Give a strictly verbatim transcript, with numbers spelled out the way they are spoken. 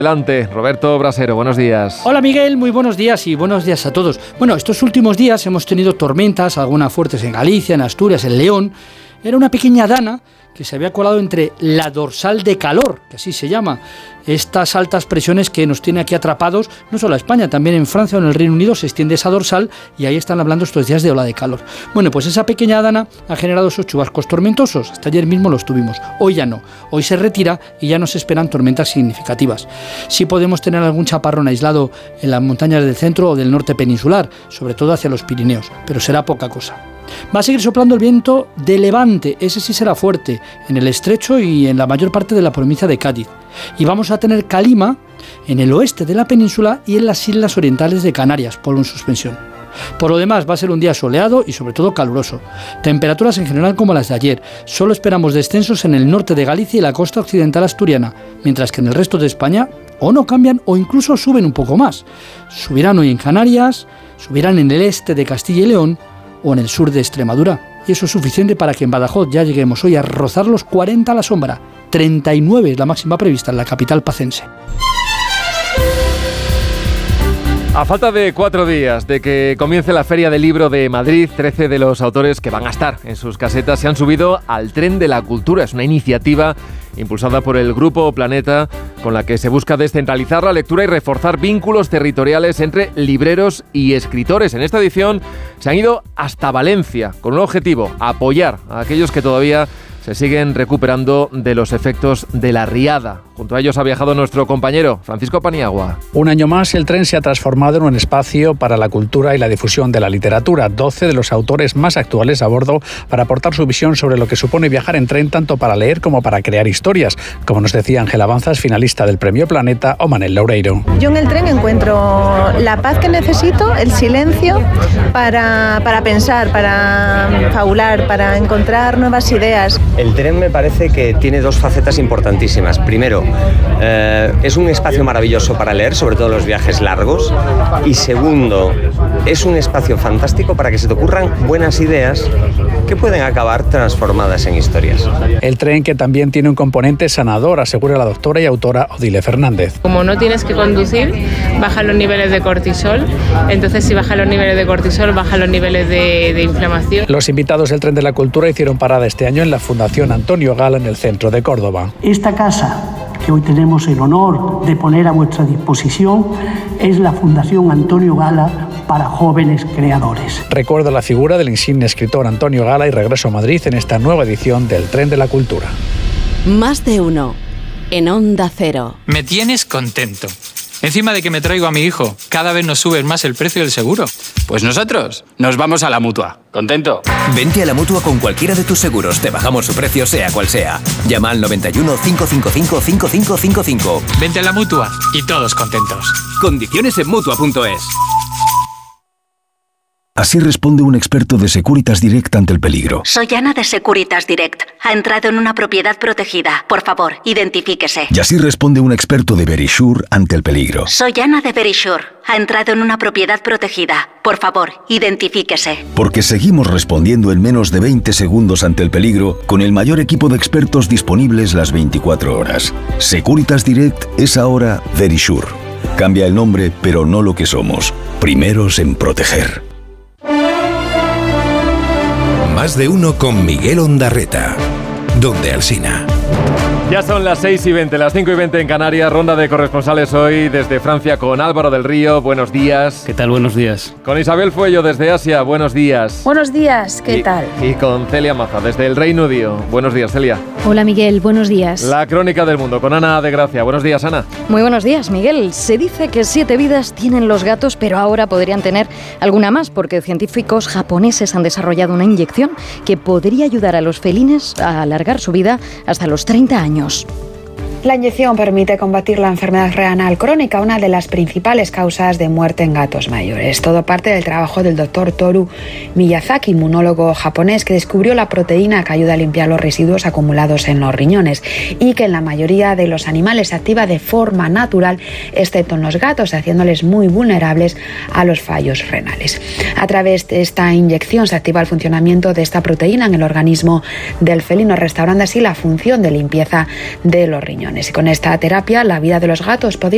Adelante, Roberto Brasero, buenos días. Hola Miguel, muy buenos días y buenos días a todos. Bueno, estos últimos días hemos tenido tormentas, algunas fuertes en Galicia, en Asturias, en León. Era una pequeña dana que se había colado entre la dorsal de calor, que así se llama, estas altas presiones que nos tiene aquí atrapados, no solo a España, también en Francia o en el Reino Unido se extiende esa dorsal y ahí están hablando estos días de ola de calor. Bueno, pues esa pequeña dana ha generado esos chubascos tormentosos, hasta ayer mismo los tuvimos, hoy ya no, hoy se retira y ya no se esperan tormentas significativas. Sí podemos tener algún chaparrón aislado en las montañas del centro o del norte peninsular, sobre todo hacia los Pirineos, pero será poca cosa. Va a seguir soplando el viento de levante, ese sí será fuerte, en el estrecho y en la mayor parte de la provincia de Cádiz. Y vamos a tener calima en el oeste de la península y en las islas orientales de Canarias, polo en suspensión. Por lo demás, va a ser un día soleado y sobre todo caluroso. Temperaturas en general como las de ayer. Solo esperamos descensos en el norte de Galicia y la costa occidental asturiana, mientras que en el resto de España o no cambian o incluso suben un poco más. Subirán hoy en Canarias, subirán en el este de Castilla y León, o en el sur de Extremadura. Y eso es suficiente para que en Badajoz ya lleguemos hoy a rozar los cuarenta a la sombra. treinta y nueve es la máxima prevista en la capital pacense. A falta de cuatro días de que comience la Feria del Libro de Madrid, trece de los autores que van a estar en sus casetas se han subido al tren de la cultura. Es una iniciativa impulsada por el Grupo Planeta con la que se busca descentralizar la lectura y reforzar vínculos territoriales entre libreros y escritores. En esta edición se han ido hasta Valencia con un objetivo: apoyar a aquellos que todavía se siguen recuperando de los efectos de la riada. Junto a ellos ha viajado nuestro compañero Francisco Paniagua. Un año más, el tren se ha transformado en un espacio para la cultura y la difusión de la literatura. doce de los autores más actuales a bordo para aportar su visión sobre lo que supone viajar en tren, tanto para leer como para crear historias, como nos decía Ángela Banzas, finalista del Premio Planeta, o Manel Loureiro. Yo en el tren encuentro la paz que necesito, el silencio para, para pensar, para fabular, para encontrar nuevas ideas. El tren me parece que tiene dos facetas importantísimas. Primero, eh, es un espacio maravilloso para leer, sobre todo los viajes largos. Y segundo, es un espacio fantástico para que se te ocurran buenas ideas que pueden acabar transformadas en historias. El tren, que también tiene un componente sanador, asegura la doctora y autora Odile Fernández. Como no tienes que conducir, bajan los niveles de cortisol. Entonces, si bajan los niveles de cortisol, bajan los niveles de, de inflamación. Los invitados del Tren de la Cultura hicieron parada este año en la Fundación Antonio Gala, en el centro de Córdoba. Esta casa que hoy tenemos el honor de poner a vuestra disposición es la Fundación Antonio Gala para jóvenes creadores. Recuerda la figura del insigne escritor Antonio Gala y regreso a Madrid en esta nueva edición del Tren de la Cultura. Más de uno en Onda Cero. Me tienes contento. Encima de que me traigo a mi hijo, cada vez nos subes más el precio del seguro. Pues nosotros nos vamos a la Mutua. ¿Contento? Vente a la Mutua con cualquiera de tus seguros. Te bajamos su precio sea cual sea. Llama al noventa y uno, cinco cinco cinco, cinco cinco cinco cinco. Vente a la Mutua y todos contentos. Condiciones en Mutua punto es. Así responde un experto de Securitas Direct ante el peligro. Soy Ana de Securitas Direct. Ha entrado en una propiedad protegida. Por favor, identifíquese. Y así responde un experto de Verisure ante el peligro. Soy Ana de Verisure. Ha entrado en una propiedad protegida. Por favor, identifíquese. Porque seguimos respondiendo en menos de veinte segundos ante el peligro con el mayor equipo de expertos disponibles las veinticuatro horas. Securitas Direct es ahora Verisure. Cambia el nombre, pero no lo que somos. Primeros en proteger. Más de uno con Miguel Ondarreta. Donde Alsina. Ya son las seis y veinte, las cinco y veinte en Canarias. Ronda de corresponsales hoy desde Francia con Álvaro del Río. Buenos días. ¿Qué tal? Buenos días. Con Isabel Fuello desde Asia. Buenos días. Buenos días. ¿Qué y, tal? Y con Celia Maza desde el Reino Unido. Buenos días, Celia. Hola, Miguel. Buenos días. La crónica del mundo con Ana de Gracia. Buenos días, Ana. Muy buenos días, Miguel. Se dice que siete vidas tienen los gatos, pero ahora podrían tener alguna más porque científicos japoneses han desarrollado una inyección que podría ayudar a los felines a alargar su vida hasta los treinta años. La inyección permite combatir la enfermedad renal crónica, una de las principales causas de muerte en gatos mayores. Todo parte del trabajo del doctor Toru Miyazaki, inmunólogo japonés, que descubrió la proteína que ayuda a limpiar los residuos acumulados en los riñones y que en la mayoría de los animales se activa de forma natural, excepto en los gatos, haciéndoles muy vulnerables a los fallos renales. A través de esta inyección se activa el funcionamiento de esta proteína en el organismo del felino, restaurando así la función de limpieza de los riñones. Y con esta terapia, la vida de los gatos podría